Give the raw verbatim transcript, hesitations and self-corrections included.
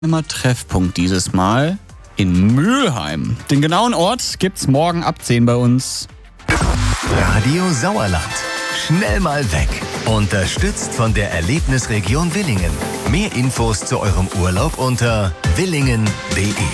Immer Treffpunkt dieses Mal in Mülheim. Den genauen Ort gibt's morgen ab zehn bei uns. Radio Sauerland. Schnell mal weg. Unterstützt von der Erlebnisregion Willingen. Mehr Infos zu eurem Urlaub unter willingen punkt de.